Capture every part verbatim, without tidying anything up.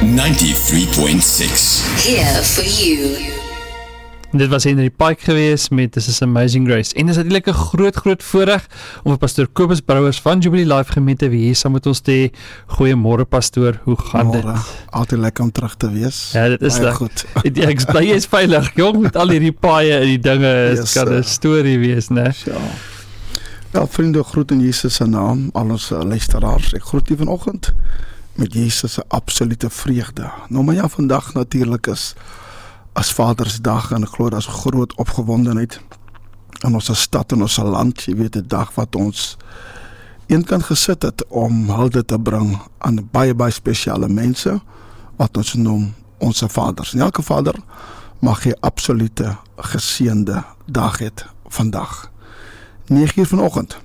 ninety-three point six. Here for you. Dit was Henry Pike geweest met This is Amazing Grace. En dit is natuurlijk een groot, groot voorrecht om vir Pastoor Kobus Brouwers van Jubilee Life gemeente wie hier saam met ons te. Goeiemôre Pastoor, hoe gaan Morgen. dit? Altyd lekker om terug te wees. Ja, dit is Baie dat. goed. Ja, ek bly jy is veilig, jong, met al hierdie paaie en die dinge, is Yes, kan 'n uh, storie wees, né? Ja. Wel, vriende, groet in Jesus se naam, al ons uh, luisteraars. Ek groet u vanoggend met Jesus se absolute vreugde. Nou maar ja, vandag natuurlik is as Vadersdag en ek glo daar's groot opgewondenheid in ons stad en ons land. Jy weet, 'n dag wat ons eenkant gesit het om hulde te bring aan baie baie spesiale mense wat ons noem ons vaders. En elke vader mag jy absolute geseënde dag het vandag. nege uur vanoggend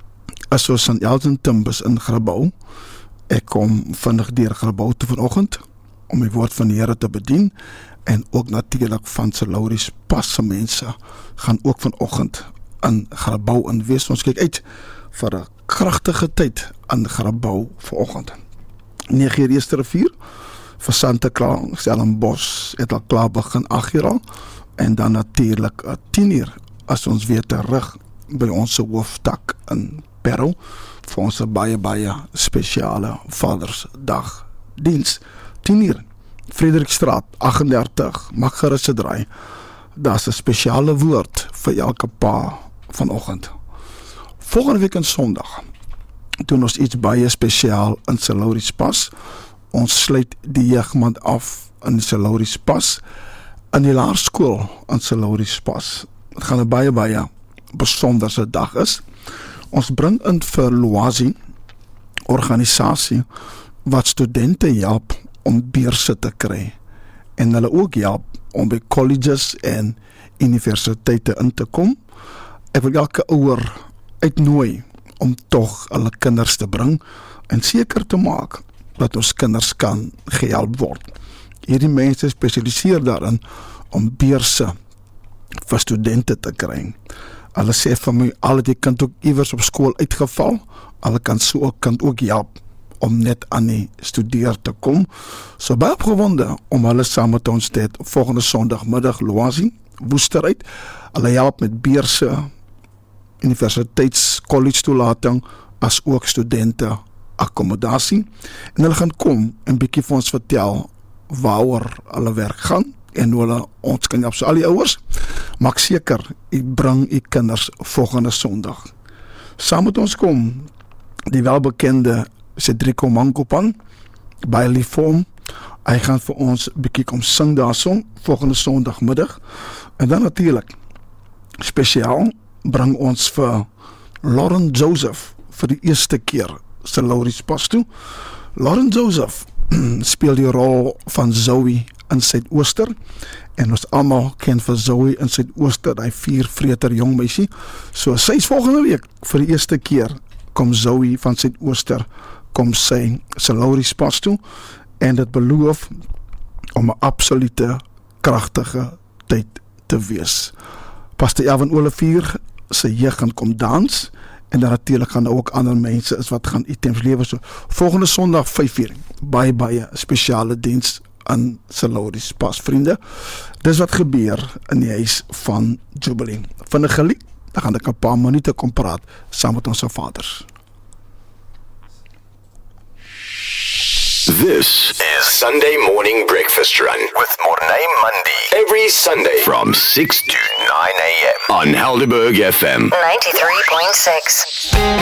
is ons in Elton Timbers in Grabouw. Ek kom vinnig deur Grabouw toe vanoggend om die woord van die Here te bedien en ook natuurlik van St. Lauries Pas se mense gaan ook vanoggend in Grabouw in wees. Ons kyk uit vir 'n kragtige tyd in Grabouw vanoggend. nege uur Eerste Rivier vir Santa Claus, Stellenbosch het al klaar begin agt uur al en dan natuurlik tien uur as ons weer terug by ons hooftak in Parow vir ons baie baie spesiale Vadersdag diens. tien uur Frederikstraat agt en dertig mag gerus se draai. Daar's 'n spesiale woord vir elke pa vanoggend. Volgende week in Sondag doen ons iets baie spesiaal in St. Lauries Pas. Ons sluit die jeugmaand af in St. Lauries Pas in die laerskool in St. Lauries Pas. Dit gaan 'n baie baie besonderse dag is. Ons bring in vir Loasie organisasie wat studente help om beurse te kry en hulle ook help om by colleges en universiteite in te kom. Ek wil elke ouer uitnooi om tog hulle kinders te bring en seker te maak dat ons kinders kan gehelp word. Hierdie mense spesialiseer daarin om beurse vir studente te kry. Hulle sê vir my, al het die kind ook iewers op skool uitgeval, hulle kan so ook kind ook help om net aan die studeer te kom. So baie opgewonde om hulle saam met ons te het volgende Sondagmiddag Loasie, Woesteruit. Hulle help met beurse, universiteits, college toelating, as ook studente akkommodasie. En hulle gaan kom en bietjie vir ons vertel waaroor hulle werk gaan en hoe hulle ons kan help. So al die ouers, maak seker, u bring u kinders volgende Sondag. Saam met ons kom die welbekende Cedrico Mankopan, by Liefom. Hy gaan vir ons bietjie kom sing daarson, volgende Sondagmiddag. En dan natuurlik, spesiaal, bring ons vir Lauren Joseph, vir die eerste keer, St. Lauries Pas toe. Lauren Joseph speel die rol van Zoe in Suidooster, en ons almal ken vir Zoe in Suidooster, die vier vreter jong meisie. So sy is volgende week, vir die eerste keer, kom Zoe van Suidooster, kom sy St. Lauries Pas toe, en dit beloof om 'n absolute kragtige tyd te wees. Pastor Elvin Olivier sy jeug gaan kom dans, en dan natuurlik gaan ook ander mense is wat gaan items lewer. So volgende Sondag vyf uur, baie baie spesiale diens aan St. Lauries Pas, vriende. Dis wat gebeur in die huis van Jubilee. Vinnig geliek, dan gaan ek 'n paar minute kom praat saam met ons vaders. This is Sunday Morning Breakfast Run with Mornay Monday. Every Sunday from six to nine a.m. on Helderberg F M. ninety-three point six.